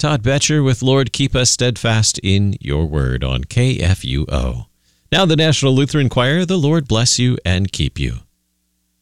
Todd Betcher with Lord Keep Us Steadfast in Your Word on KFUO. Now the National Lutheran Choir, the Lord bless you and keep you.